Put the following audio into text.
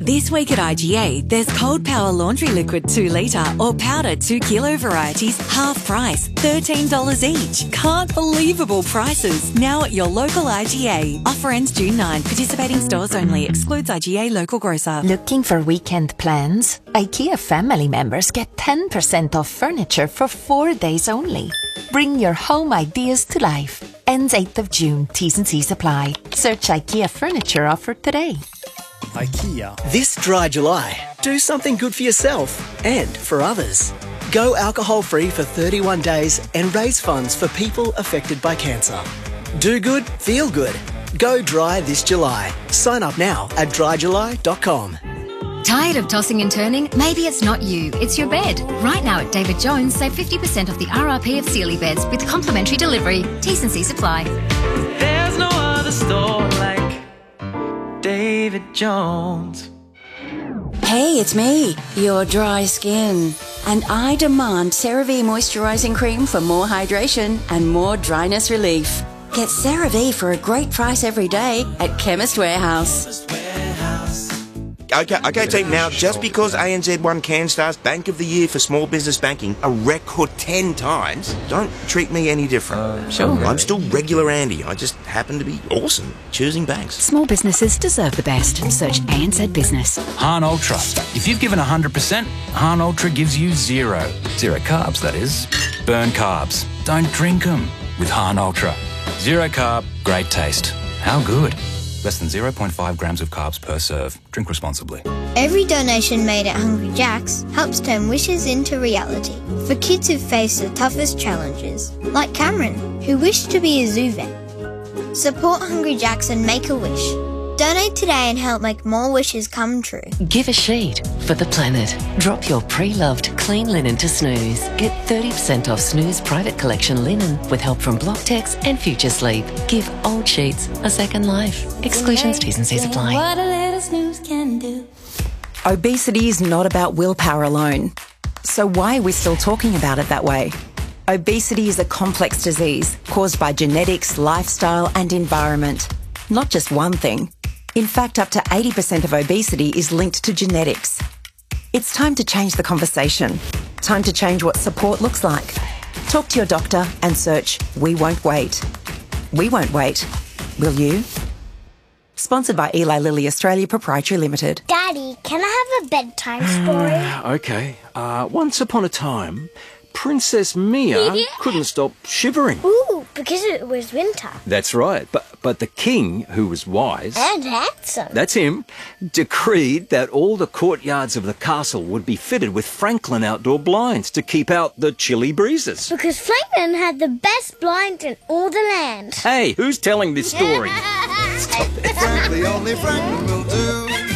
This week at IGA, there's Cold Power Laundry Liquid 2 litre or powder 2 kilo varieties, half price, $13 each. Can't believable prices. Now at your local IGA. Offer ends June 9. Participating stores only. Excludes IGA local grocer. Looking for weekend plans? IKEA family members get 10% off furniture for 4 days only. Bring your home ideas to life. Ends 8th of June. T's and C's apply. Search IKEA furniture offer today. IKEA. This dry July, do something good for yourself and for others. Go alcohol-free for 31 days and raise funds for people affected by cancer. Do good, feel good. Go dry this July. Sign up now at dryjuly.com. Tired of tossing and turning? Maybe it's not you, it's your bed. Right now at David Jones, save 50% off the RRP of Sealy beds with complimentary delivery. T's and C's apply. There's no other store like David Jones. Hey, it's me, your dry skin. And I demand CeraVe Moisturising Cream for more hydration and more dryness relief. Get CeraVe for a great price every day at Chemist Warehouse. Okay, team. Now, just because ANZ won CanStar's Bank of the Year for Small Business Banking a record 10 times, don't treat me any different. Sure. I'm still regular Andy. I just happen to be awesome choosing banks. Small businesses deserve the best. Search ANZ Business. Han Ultra. If you've given 100%, Han Ultra gives you zero. Zero carbs, that is. Burn carbs. Don't drink them with Han Ultra. Zero carb, great taste. How good? Less than 0.5 grams of carbs per serve. Drink responsibly. Every donation made at Hungry Jack's helps turn wishes into reality for kids who face the toughest challenges, like Cameron, who wished to be a zoo vet. Support Hungry Jack's and make a wish. Donate today and help make more wishes come true. Give a sheet for the planet. Drop your pre-loved clean linen to Snooze. Get 30% off Snooze private collection linen with help from Blocktex and Future Sleep. Give old sheets a second life. Exclusions, T's and C's apply. What a little snooze can do. Obesity is not about willpower alone. So why are we still talking about it that way? Obesity is a complex disease caused by genetics, lifestyle and environment. Not just one thing. In fact, up to 80% of obesity is linked to genetics. It's time to change the conversation. Time to change what support looks like. Talk to your doctor and search We Won't Wait. We won't wait. Will you? Sponsored by Eli Lilly Australia Proprietary Limited. Daddy, can I have a bedtime story? Okay. Once upon a time, Princess Mia couldn't stop shivering. Ooh, because it was winter. That's right. But the king, who was wise... And handsome. That's him, decreed that all the courtyards of the castle would be fitted with Franklin outdoor blinds to keep out the chilly breezes. Because Franklin had the best blinds in all the land. Hey, who's telling this story? Frankly, only Franklin will do.